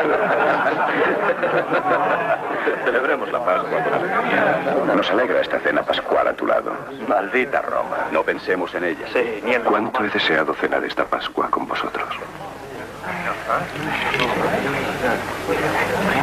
Celebremos la Pascua con alegría. Nos alegra esta cena pascual a tu lado. Maldita Roma. No pensemos en ella. Sí, ni en lo... ¿Cuánto he deseado cenar esta Pascua con vosotros?